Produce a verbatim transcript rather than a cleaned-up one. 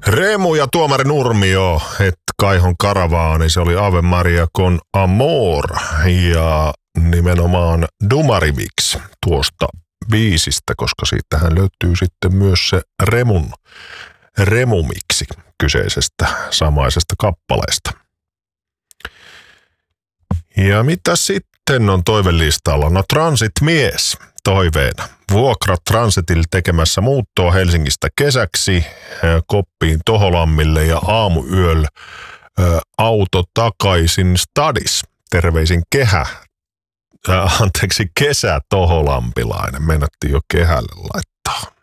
Remu ja tuomari Nurmio, et Kaihon karavaani, se oli Ave Maria con Amor ja nimenomaan Dumariviksi tuosta biisistä, koska siitähän löytyy sitten myös se Remun Remumiksi kyseisestä samaisesta kappaleesta. Ja mitä sitten on toivelistalla? No Transit-mies toiveena. Vuokra Transitil tekemässä muuttoa Helsingistä kesäksi Koppiin Toholammille ja aamuyöllä auto takaisin stadis. Terveisin kehä, äh, anteeksi kesä Toholampilainen. Mennättiin jo kehälle laittaa.